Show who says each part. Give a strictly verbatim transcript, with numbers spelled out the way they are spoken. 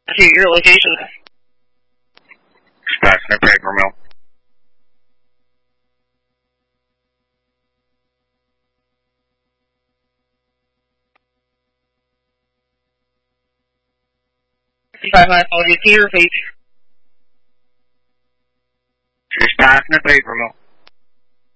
Speaker 1: See your location.
Speaker 2: Stasner Paper Mill.
Speaker 1: fifty-five high quality. Can you repeat?
Speaker 2: Stasner Paper Mill.